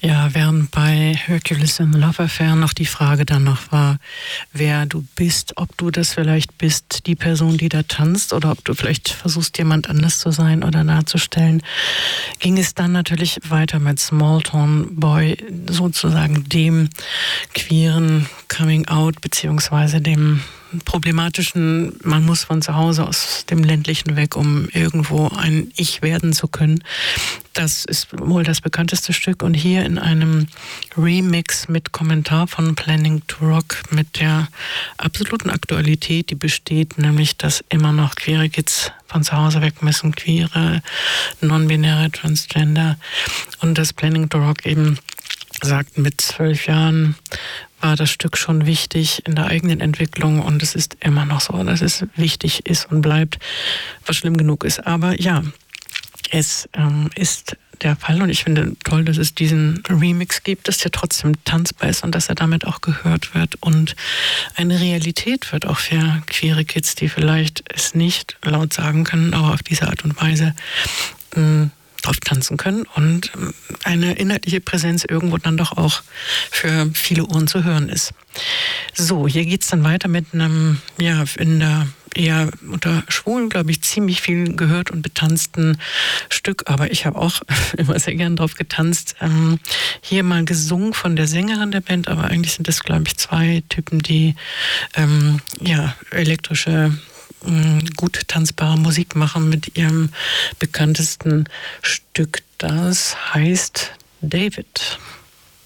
Ja, während bei Hercules in Love Affair noch die Frage dann noch war, wer du bist, ob du das vielleicht bist, die Person, die da tanzt, oder ob du vielleicht versuchst, jemand anders zu sein oder darzustellen, ging es dann natürlich weiter mit Small Town Boy, sozusagen dem queeren Coming Out, beziehungsweise dem problematischen, man muss von zu Hause aus dem ländlichen weg, um irgendwo ein Ich werden zu können. Das ist wohl das bekannteste Stück, und hier in einem Remix mit Kommentar von Planning to Rock mit der absoluten Aktualität, die besteht, nämlich, dass immer noch queere Kids von zu Hause weg müssen, queere, non-binäre, transgender, und das Planning to Rock eben sagt, mit 12 Jahren war das Stück schon wichtig in der eigenen Entwicklung, und es ist immer noch so, dass es wichtig ist und bleibt, was schlimm genug ist. Aber ja, es ist der Fall, und ich finde toll, dass es diesen Remix gibt, dass der trotzdem tanzbar ist und dass er damit auch gehört wird und eine Realität wird, auch für queere Kids, die vielleicht es nicht laut sagen können, aber auf diese Art und Weise drauf tanzen können und eine inhaltliche Präsenz irgendwo dann doch auch für viele Ohren zu hören ist. So, hier geht's dann weiter mit einem, ja, in der eher unter Schwulen, glaube ich, ziemlich viel gehört und betanzten Stück, aber ich habe auch immer sehr gern drauf getanzt. Hier mal gesungen von der Sängerin der Band, aber eigentlich sind es, glaube ich, zwei Typen, die elektrische, gut tanzbare Musik machen mit ihrem bekanntesten Stück. Das heißt David.